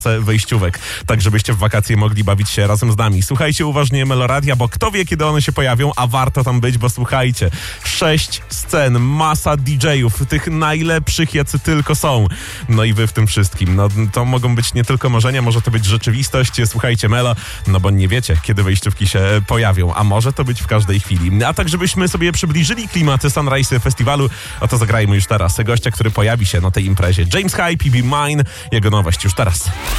wejściówek, tak żebyście w wakacje mogli bawić się razem z nami. Słuchajcie uważnie Meloradia, bo kto wie, kiedy one się pojawią, a warto tam być, bo słuchajcie, 6 scen, masa DJ-ów, tych najlepszych, jacy tylko są. No i wy w tym wszystkim. No to mogą być nie tylko marzenia, może to być rzeczywistość. Słuchajcie Melo, no bo nie wiecie, kiedy wejściówki się pojawią, a może to być w każdej chwili. A tak, żebyśmy sobie przybliżyli klimaty Sunrise Festiwalu, to zagrajmy już teraz gościa, który pojawi się na tej imprezie. James Hype, Be Mine, jego nowość już teraz.